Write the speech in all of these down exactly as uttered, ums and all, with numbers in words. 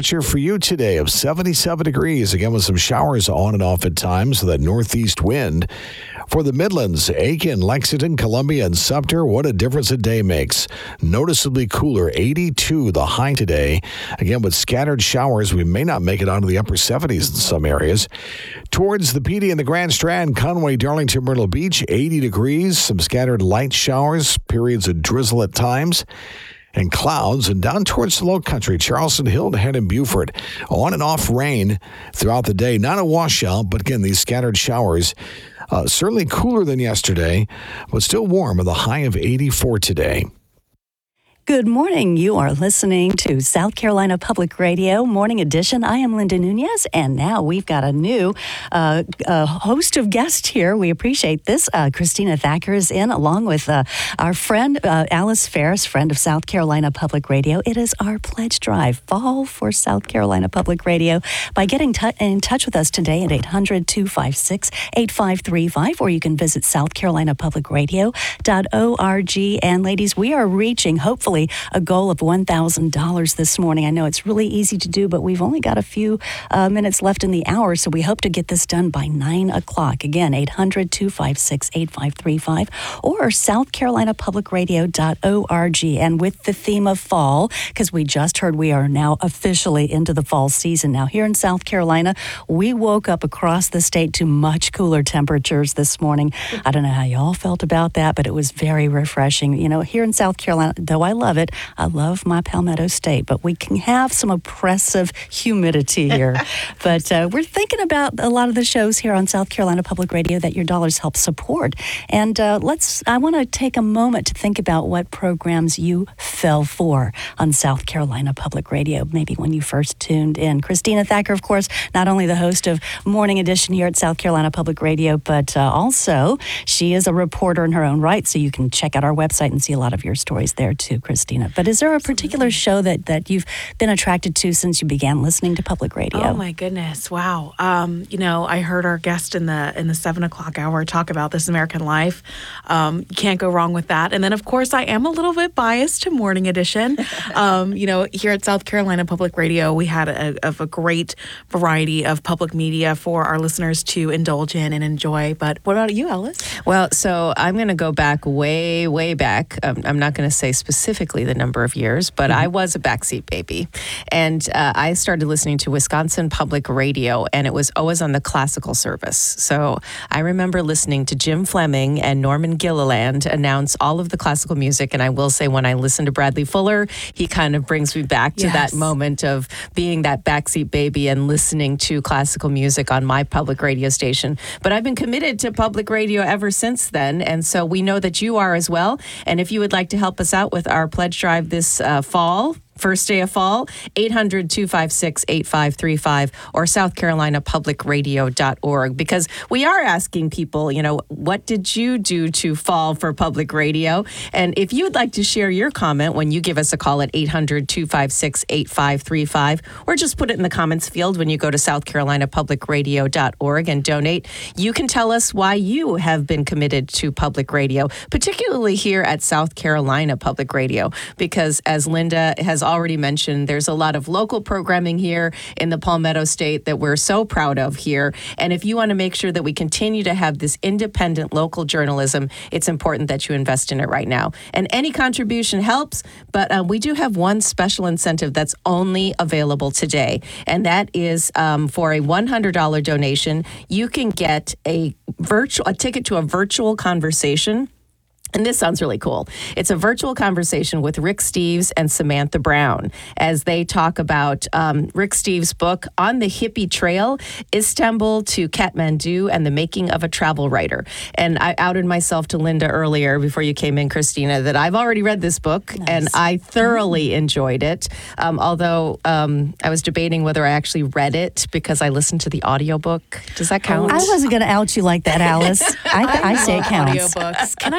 temperature for you today of seventy-seven degrees, again with some showers on and off at times, that northeast wind. For the Midlands, Aiken, Lexington, Columbia, and Sumter, what a difference a day makes. Noticeably cooler, eighty-two the high today. Again, with scattered showers, we may not make it onto the upper seventies in some areas. Towards the P D and the Grand Strand, Conway, Darlington, Myrtle Beach, eighty degrees, some scattered light showers, periods of drizzle at times, and clouds. And down towards the low country, Charleston, Hilton Head, and Beaufort, on and off rain throughout the day. Not a washout, but again, these scattered showers. Uh, certainly cooler than yesterday, but still warm with a high of eighty-four today. Good morning. You are listening to South Carolina Public Radio Morning Edition. I am Linda Nunez, and now we've got a new uh, uh, host of guests here. We appreciate this. Uh, Christina Thacker is in, along with uh, our friend uh, Alice Ferris, friend of South Carolina Public Radio. It is our pledge drive, Fall for South Carolina Public Radio, by getting t- in touch with us today at eight hundred, two five six, eight five three five, or you can visit south carolina public radio dot org. And ladies, we are reaching, hopefully, a goal of one thousand dollars this morning. I know it's really easy to do, but we've only got a few uh, minutes left in the hour, so we hope to get this done by nine o'clock. Again, eight hundred, two five six, eight five three five or south carolina public radio dot org. And with the theme of fall, because we just heard we are now officially into the fall season. Now, here in South Carolina, we woke up across the state to much cooler temperatures this morning. I don't know how y'all felt about that, but it was very refreshing. You know, here in South Carolina, though I love it. I love my Palmetto State, but we can have some oppressive humidity here. But uh, we're thinking about a lot of the shows here on South Carolina Public Radio that your dollars help support. And uh, let's, I want to take a moment to think about what programs you fell for on South Carolina Public Radio, maybe when you first tuned in. Christina Thacker, of course, not only the host of Morning Edition here at South Carolina Public Radio, but uh, also she is a reporter in her own right, so you can check out our website and see a lot of your stories there too, Christina. But is there a particular show that, that you've been attracted to since you began listening to public radio? Oh my goodness! Wow. Um, you know, I heard our guest in the in the seven o'clock hour talk about This American Life. Um, you can't go wrong with that. And then, of course, I am a little bit biased to Morning Edition. um, you know, here at South Carolina Public Radio, we had a, of a great variety of public media for our listeners to indulge in and enjoy. But what about you, Alice? Well, so I'm going to go back way, way back. Um, I'm not going to say specifically the number of years, but mm-hmm. I was a backseat baby. And uh, I started listening to Wisconsin Public Radio, and it was always on the classical service. So I remember listening to Jim Fleming and Norman Gilliland announce all of the classical music. And I will say, when I listen to Bradley Fuller, he kind of brings me back to yes. that moment of being that backseat baby and listening to classical music on my public radio station. But I've been committed to public radio ever since then. And so we know that you are as well. And if you would like to help us out with our pledge drive this uh, fall, first day of fall, eight hundred, two five six, eight five three five or south carolina public radio dot org, because we are asking people, you know, what did you do to fall for public radio? And if you would like to share your comment when you give us a call at eight hundred, two five six, eight five three five, or just put it in the comments field when you go to south carolina public radio dot org and donate, you can tell us why you have been committed to public radio, particularly here at South Carolina Public Radio, because as Linda has already mentioned, there's a lot of local programming here in the Palmetto State that we're so proud of here. And if you want to make sure that we continue to have this independent local journalism, it's important that you invest in it right now. And any contribution helps, but uh, we do have one special incentive that's only available today, and that is um, for a one hundred dollars donation, you can get a virtual a ticket to a virtual conversation. And this sounds really cool. It's a virtual conversation with Rick Steves and Samantha Brown as they talk about um, Rick Steves' book, On the Hippie Trail, Istanbul to Kathmandu and the Making of a Travel Writer. And I outed myself to Linda earlier before you came in, Christina, that I've already read this book, nice. And I thoroughly mm-hmm. enjoyed it. Um, although um, I was debating whether I actually read it because I listened to the audiobook. Does that count? I wasn't going to out you like that, Alice. I, I, I say it counts. Audiobooks. Can I just say,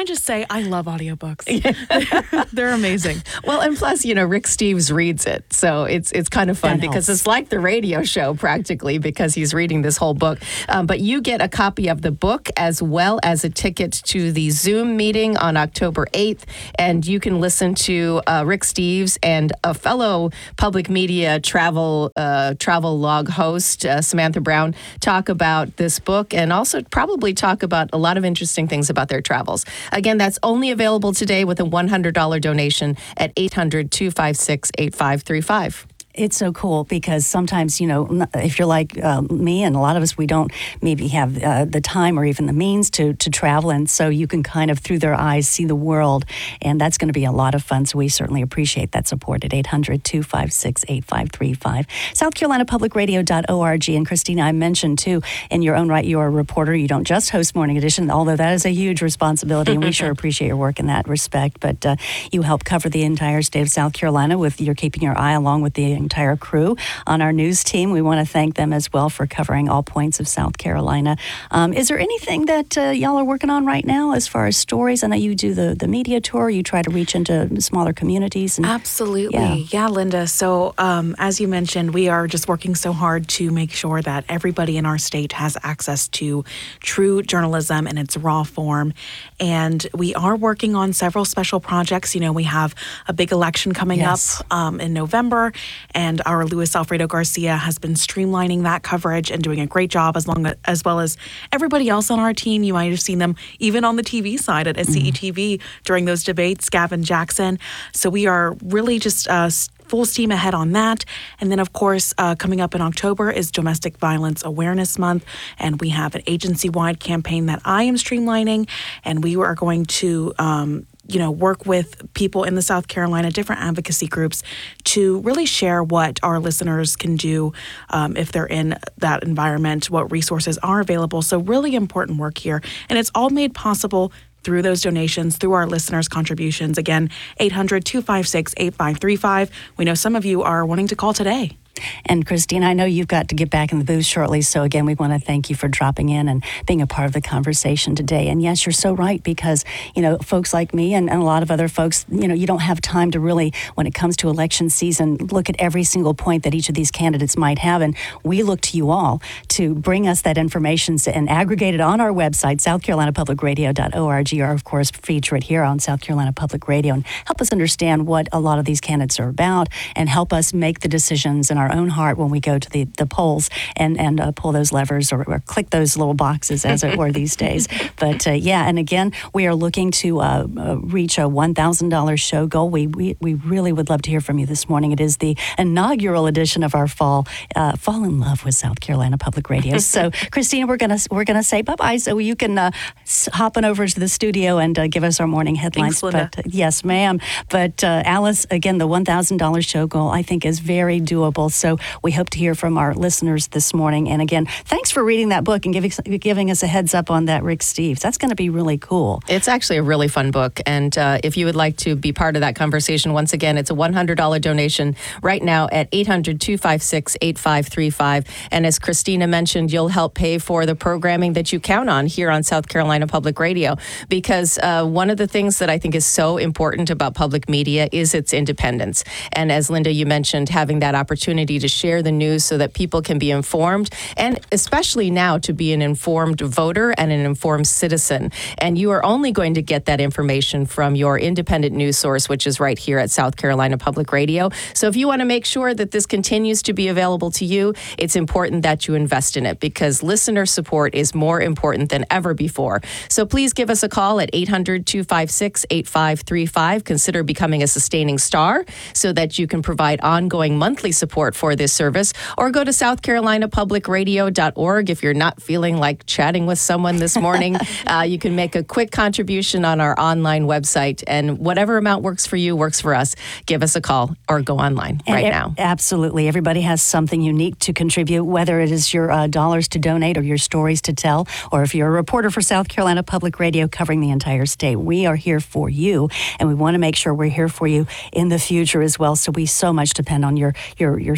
say I love audiobooks. They're amazing. Well, and plus, you know, Rick Steves reads it. So it's it's kind of fun That because helps. it's like the radio show practically because he's reading this whole book. Um, but you get a copy of the book as well as a ticket to the Zoom meeting on October eighth. And you can listen to uh, Rick Steves and a fellow public media travel uh, travel log host, uh, Samantha Brown, talk about this book and also probably talk about a lot of interesting things about their travels. Again, that's only available today with a one hundred dollars donation at eight hundred, two five six, eight five three five. It's so cool because sometimes, you know, n- if you're like uh, me and a lot of us, we don't maybe have uh, the time or even the means to to travel. And so you can kind of, through their eyes, see the world. And that's going to be a lot of fun. So we certainly appreciate that support at eight hundred, two five six, eight five three five. South Carolina Public Radio dot org. And Christina, I mentioned too, in your own right, you're a reporter. You don't just host Morning Edition, although that is a huge responsibility. And we sure appreciate your work in that respect. But uh, you help cover the entire state of South Carolina with you're keeping your eye along with the entire crew on our news team. We want to thank them as well for covering all points of South Carolina. Um, is there anything that uh, y'all are working on right now as far as stories? I know you do the, the media tour. You try to reach into smaller communities. And, Absolutely. Yeah. Yeah, Linda. So um, as you mentioned, we are just working so hard to make sure that everybody in our state has access to true journalism in its raw form. And we are working on several special projects. You know, we have a big election coming Yes. up um, in November, and our Luis Alfredo Garcia has been streamlining that coverage and doing a great job, as long as well as everybody else on our team. You might have seen them even on the T V side at S C E T V during those debates, Gavin Jackson. So we are really just uh, full steam ahead on that. And then, of course, uh, coming up in October is Domestic Violence Awareness Month, and we have an agency-wide campaign that I am streamlining, and we are going to um, you know, work with people in the South Carolina, different advocacy groups, to really share what our listeners can do um, if they're in that environment, what resources are available. So really important work here. And it's all made possible through those donations, through our listeners' contributions. Again, eight hundred, two five six, eight five three five. We know some of you are wanting to call today. And Christine, I know you've got to get back in the booth shortly. So again, we want to thank you for dropping in and being a part of the conversation today. And yes, you're so right, because, you know, folks like me and, and a lot of other folks, you know, you don't have time to really, when it comes to election season, look at every single point that each of these candidates might have. And we look to you all to bring us that information and aggregate it on our website, South Carolina Public Radio dot org, or of course, feature it here on South Carolina Public Radio, and help us understand what a lot of these candidates are about and help us make the decisions in our own heart when we go to the, the polls and, and uh, pull those levers or, or click those little boxes, as it were, these days. But uh, yeah, and again, we are looking to uh, uh, reach a one thousand dollars show goal. We, we we really would love to hear from you this morning. It is the inaugural edition of our fall uh, Fall in Love with South Carolina Public Radio. So, Christina, we're gonna we're gonna say bye bye, so you can uh, hop on over to the studio and uh, give us our morning headlines. Thanks, Linda. But uh, yes, ma'am. But uh, Alice, again, the one thousand dollars show goal I think is very doable. So we hope to hear from our listeners this morning. And again, thanks for reading that book and giving giving us a heads up on that Rick Steves. That's going to be really cool. It's actually a really fun book. And uh, if you would like to be part of that conversation, once again, it's a one hundred dollars donation right now at eight hundred, two five six, eight five three five. And as Christina mentioned, you'll help pay for the programming that you count on here on South Carolina Public Radio. Because uh, one of the things that I think is so important about public media is its independence. And as Linda, you mentioned, having that opportunity to share the news so that people can be informed, and especially now to be an informed voter and an informed citizen. And you are only going to get that information from your independent news source, which is right here at South Carolina Public Radio. So if you want to make sure that this continues to be available to you, it's important that you invest in it, because listener support is more important than ever before. So please give us a call at eight hundred, two five six, eight five three five. Consider becoming a sustaining star so that you can provide ongoing monthly support for this service, or go to South Carolina Public Radio dot org. If you're not feeling like chatting with someone this morning, uh, you can make a quick contribution on our online website, and whatever amount works for you works for us. Give us a call or go online And right e- now. Absolutely. Everybody has something unique to contribute, whether it is your uh, dollars to donate or your stories to tell, or if you're a reporter for South Carolina Public Radio covering the entire state. We are here for you, and we want to make sure we're here for you in the future as well. So we so much depend on your your your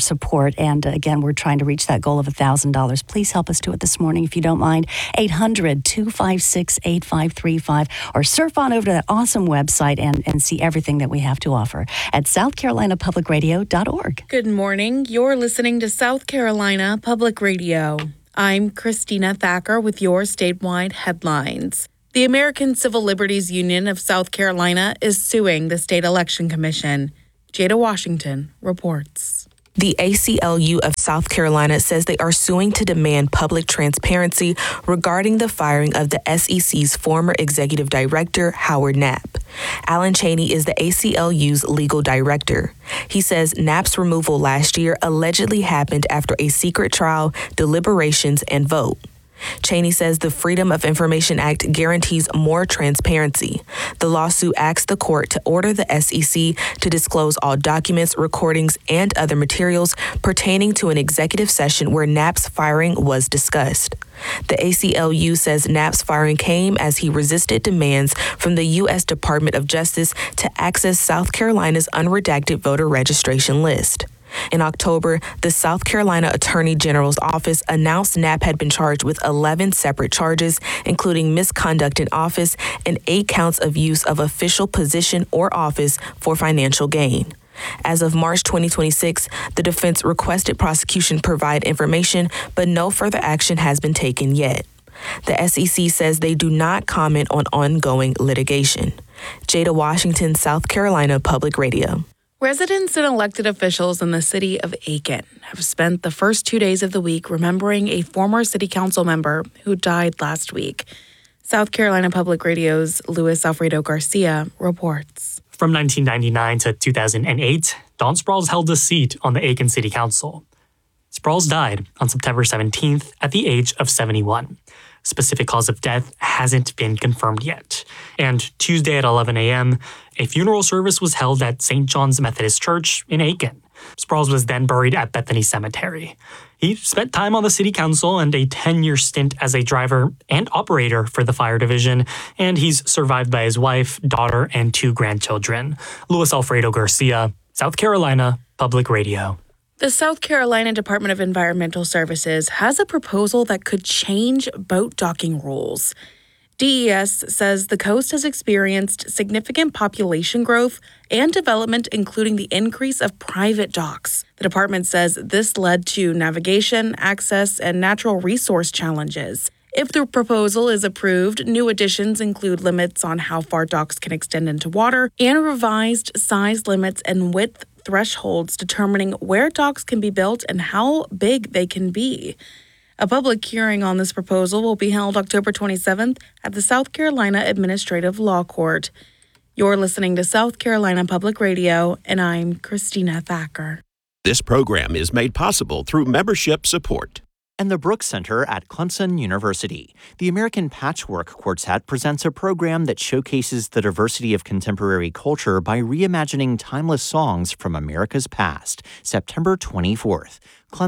support. And uh, again, we're trying to reach that goal of one thousand dollars. Please help us do it this morning if you don't mind. eight hundred, two five six, eight five three five, or surf on over to that awesome website and, and see everything that we have to offer at south carolina public radio dot org. Good morning. You're listening to South Carolina Public Radio. I'm Christina Thacker with your statewide headlines. The American Civil Liberties Union of South Carolina is suing the State Election Commission. Jada Washington reports. The A C L U of South Carolina says they are suing to demand public transparency regarding the firing of the S E C's former executive director, Howard Knapp. Alan Cheney is the A C L U's legal director. He says Knapp's removal last year allegedly happened after a secret trial, deliberations, and vote. Cheney says the Freedom of Information Act guarantees more transparency. The lawsuit asks the court to order the S E C to disclose all documents, recordings, and other materials pertaining to an executive session where Knapp's firing was discussed. The A C L U says Knapp's firing came as he resisted demands from the U S Department of Justice to access South Carolina's unredacted voter registration list. In October, the South Carolina Attorney General's office announced Knapp had been charged with eleven separate charges, including misconduct in office and eight counts of use of official position or office for financial gain. As of March twenty twenty-six, the defense requested prosecution provide information, but no further action has been taken yet. The S E C says they do not comment on ongoing litigation. Jada Washington, South Carolina Public Radio. Residents and elected officials in the city of Aiken have spent the first two days of the week remembering a former city council member who died last week. South Carolina Public Radio's Luis Alfredo Garcia reports. From nineteen ninety-nine to two thousand eight, Don Sprouls held a seat on the Aiken City Council. Sprouls died on September seventeenth at the age of seventy-one. Specific cause of death hasn't been confirmed yet. And Tuesday at eleven a.m., a funeral service was held at Saint John's Methodist Church in Aiken. Sprouls was then buried at Bethany Cemetery. He spent time on the city council and a ten-year stint as a driver and operator for the fire division, and he's survived by his wife, daughter, and two grandchildren. Luis Alfredo Garcia, South Carolina Public Radio. The South Carolina Department of Environmental Services has a proposal that could change boat docking rules. D E S says the coast has experienced significant population growth and development, including the increase of private docks. The department says this led to navigation, access, and natural resource challenges. If the proposal is approved, new additions include limits on how far docks can extend into water and revised size limits and width thresholds determining where docks can be built and how big they can be. A public hearing on this proposal will be held October twenty-seventh at the South Carolina Administrative Law Court. You're listening to South Carolina Public Radio, and I'm Christina Thacker. This program is made possible through membership support. And the Brooks Center at Clemson University. The American Patchwork Quartet presents a program that showcases the diversity of contemporary culture by reimagining timeless songs from America's past. September twenty-fourth.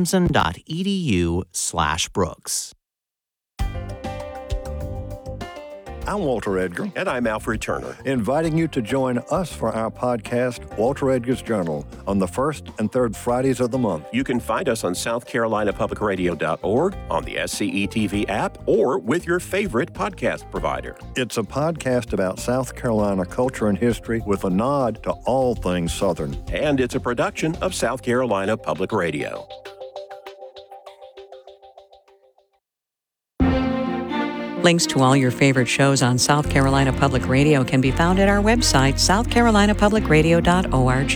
Clemson.edu slash Brooks. I'm Walter Edgar. And I'm Alfred Turner. Inviting you to join us for our podcast, Walter Edgar's Journal, on the first and third Fridays of the month. You can find us on south carolina public radio dot org, on the S C E T V app, or with your favorite podcast provider. It's a podcast about South Carolina culture and history with a nod to all things Southern. And it's a production of South Carolina Public Radio. Links to all your favorite shows on South Carolina Public Radio can be found at our website, south carolina public radio dot org.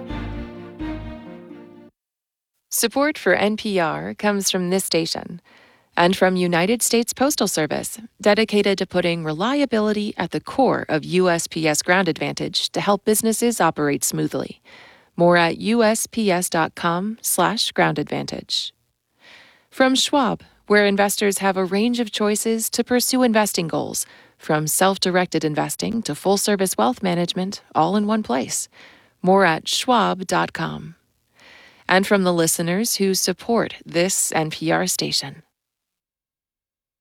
Support for N P R comes from this station and from United States Postal Service, dedicated to putting reliability at the core of U S P S Ground Advantage to help businesses operate smoothly. More at U S P S dot com slash ground advantage. From Schwab, where investors have a range of choices to pursue investing goals, from self-directed investing to full-service wealth management, all in one place. More at schwab dot com. And from the listeners who support this N P R station.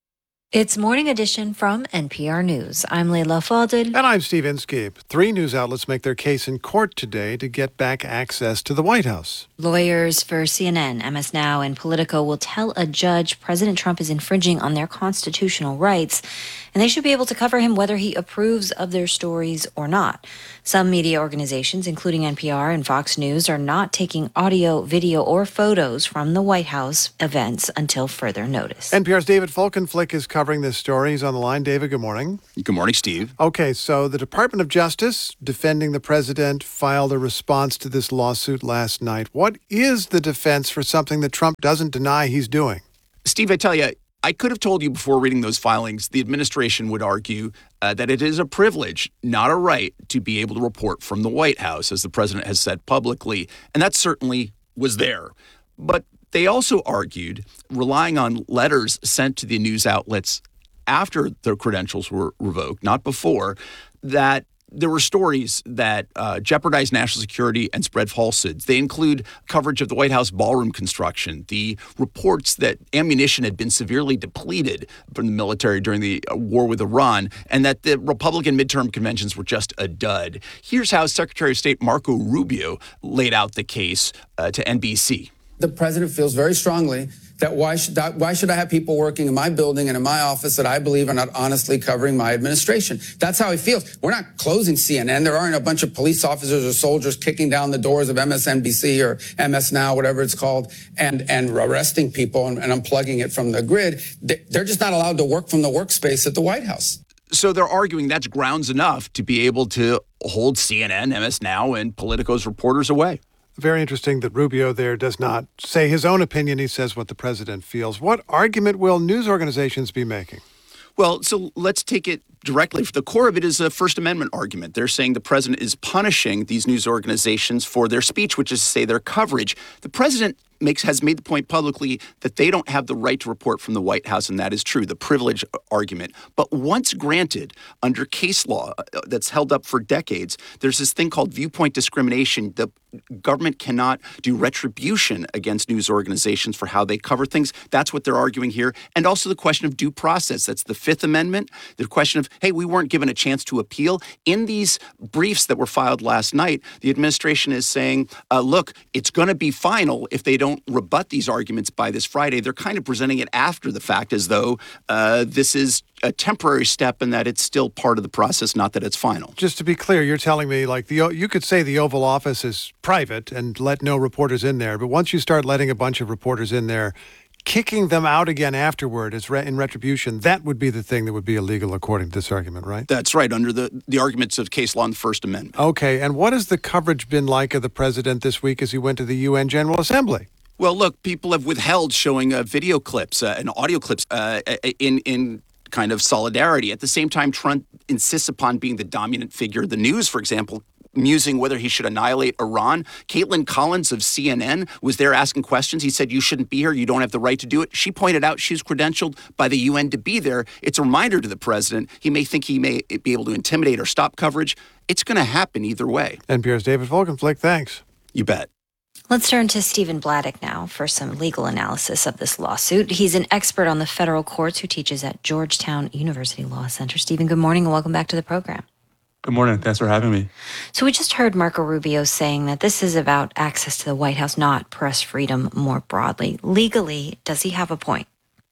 It's Morning Edition from N P R News. I'm Leila Fadel. And I'm Steve Inskeep. Three news outlets make their case in court today to get back access to the White House. Lawyers for C N N, M S Now, and Politico will tell a judge President Trump is infringing on their constitutional rights, and they should be able to cover him whether he approves of their stories or not. Some media organizations, including N P R and Fox News, are not taking audio, video, or photos from the White House events until further notice. N P R's David Folkenflik is covering this story. He's on the line. David, good morning. Good morning, Steve. Okay, so the Department of Justice, defending the president, filed a response to this lawsuit last night. What is the defense for something that Trump doesn't deny he's doing? Steve, I tell you, I could have told you before reading those filings, the administration would argue uh, that it is a privilege, not a right, to be able to report from the White House, as the president has said publicly. And that certainly was there. But they also argued, relying on letters sent to the news outlets after their credentials were revoked, not before, that there were stories that uh, jeopardized national security and spread falsehoods. They include coverage of the White House ballroom construction, the reports that ammunition had been severely depleted from the military during the war with Iran, and that the Republican midterm conventions were just a dud. Here's how Secretary of State Marco Rubio laid out the case uh, to N B C. The president feels very strongly that why should I, why should I have people working in my building and in my office that I believe are not honestly covering my administration? That's how he feels. We're not closing C N N. There aren't a bunch of police officers or soldiers kicking down the doors of M S N B C or M S Now, whatever it's called, and, and arresting people and, and unplugging it from the grid. They're just not allowed to work from the workspace at the White House. So they're arguing that's grounds enough to be able to hold C N N, M S Now, and Politico's reporters away. Very interesting that Rubio there does not say his own opinion. He says what the president feels. What argument will news organizations be making? Well, so let's take it directly. The core of it is a First Amendment argument. They're saying the president is punishing these news organizations for their speech, which is to say their coverage. The president makes has made the point publicly that they don't have the right to report from the White House, and that is true, the privilege argument. But once granted, under case law that's held up for decades, there's this thing called viewpoint discrimination. The government cannot do retribution against news organizations for how they cover things. That's what they're arguing here. And also the question of due process. That's the Fifth Amendment. The question of, hey, we weren't given a chance to appeal. In these briefs that were filed last night, the administration is saying, uh, look, it's going to be final if they don't don't rebut these arguments by this Friday. They're kind of presenting it after the fact as though uh, this is a temporary step and that it's still part of the process, not that it's final. Just to be clear, you're telling me like the you could say the Oval Office is private and let no reporters in there, but once you start letting a bunch of reporters in there, kicking them out again afterward as re- in retribution, that would be the thing that would be illegal according to this argument, right? That's right, under the, the arguments of case law and the First Amendment. Okay, and what has the coverage been like of the president this week as he went to the U N General Assembly? Well, look, people have withheld showing uh, video clips uh, and audio clips uh, in in kind of solidarity. At the same time, Trump insists upon being the dominant figure. The news, for example, musing whether he should annihilate Iran. Caitlin Collins of C N N was there asking questions. He said, you shouldn't be here. You don't have the right to do it. She pointed out she's credentialed by the U N to be there. It's a reminder to the president. He may think he may be able to intimidate or stop coverage. It's going to happen either way. N P R's David Folkenflik, thanks. You bet. Let's turn to Stephen Bladdock now for some legal analysis of this lawsuit. He's an expert on the federal courts who teaches at Georgetown University Law Center. Stephen, good morning and welcome back to the program. Good morning. Thanks for having me. So we just heard Marco Rubio saying that this is about access to the White House, not press freedom more broadly. Legally, does he have a point?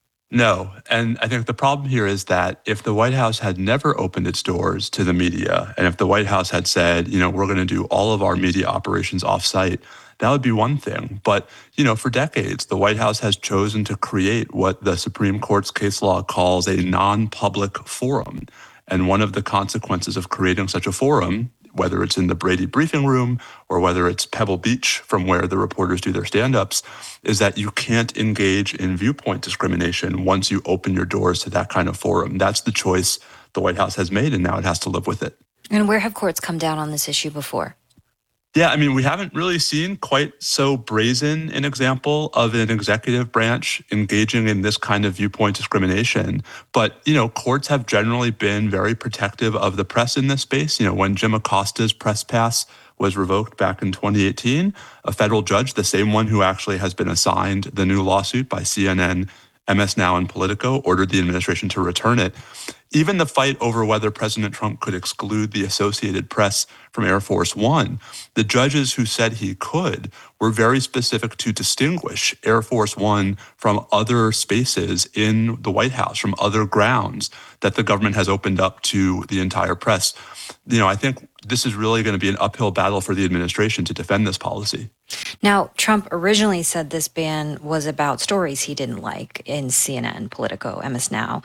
No. And I think the problem here is that if the White House had never opened its doors to the media, and if the White House had said, you know, we're going to do all of our media operations offsite, that would be one thing. But, you know, for decades, the White House has chosen to create what the Supreme Court's case law calls a non-public forum. And one of the consequences of creating such a forum, whether it's in the Brady briefing room or whether it's Pebble Beach from where the reporters do their stand-ups, is that you can't engage in viewpoint discrimination once you open your doors to that kind of forum. That's the choice the White House has made, and now it has to live with it. And where have courts come down on this issue before? Yeah, I mean, we haven't really seen quite so brazen an example of an executive branch engaging in this kind of viewpoint discrimination. But, you know, courts have generally been very protective of the press in this space. You know, when Jim Acosta's press pass was revoked back in twenty eighteen, a federal judge, the same one who actually has been assigned the new lawsuit by C N N M S Now and Politico ordered the administration to return it. Even the fight over whether President Trump could exclude the Associated Press from Air Force One, the judges who said he could were very specific to distinguish Air Force One from other spaces in the White House, from other grounds that the government has opened up to the entire press. You know, I think this is really going to be an uphill battle for the administration to defend this policy. Now, Trump originally said this ban was about stories he didn't like in C N N, Politico, M S Now,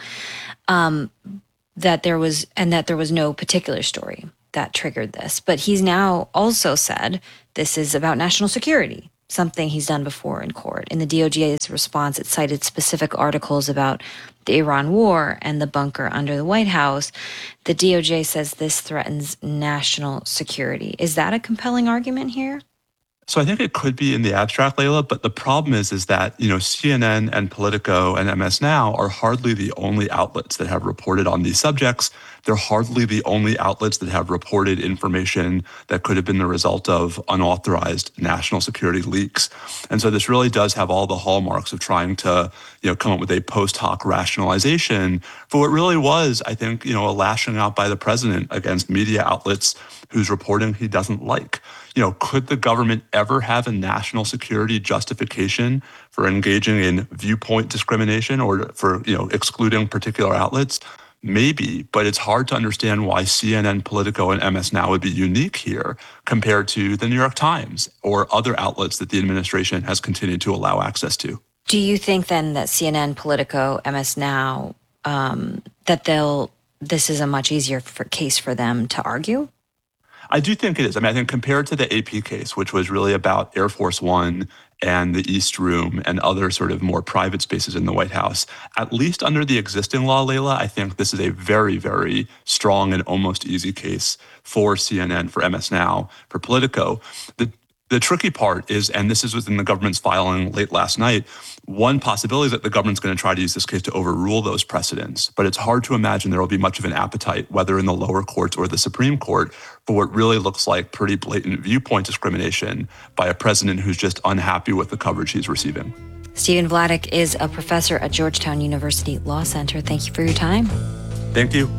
um, that there was, and that there was no particular story that triggered this. But he's now also said this is about national security, something he's done before in court. In the D O J's response, it cited specific articles about the Iran war and the bunker under the White House. The D O J says this threatens national security. Is that a compelling argument here? So I think it could be in the abstract, Layla, but the problem is, is that, you know, C N N and Politico and M S Now are hardly the only outlets that have reported on these subjects. They're hardly the only outlets that have reported information that could have been the result of unauthorized national security leaks. And so this really does have all the hallmarks of trying to, you know, come up with a post hoc rationalization for what really was, I think, you know, a lashing out by the president against media outlets whose reporting he doesn't like. You know, could the government ever have a national security justification for engaging in viewpoint discrimination or for, you know, excluding particular outlets? Maybe, but it's hard to understand why C N N, Politico, and M S Now would be unique here compared to the New York Times or other outlets that the administration has continued to allow access to. Do you think then that C N N, Politico, M S Now, um, that they'll, this is a much easier for, case for them to argue? I do think it is. I mean, I think compared to the A P case, which was really about Air Force One and the East Room and other sort of more private spaces in the White House, at least under the existing law, Layla, I think this is a very, very strong and almost easy case for C N N, for M S Now, for Politico. The The tricky part is, and this is within the government's filing late last night, one possibility is that the government's going to try to use this case to overrule those precedents. But it's hard to imagine there will be much of an appetite, whether in the lower courts or the Supreme Court, for what really looks like pretty blatant viewpoint discrimination by a president who's just unhappy with the coverage he's receiving. Stephen Vladeck is a professor at Georgetown University Law Center. Thank you for your time. Thank you.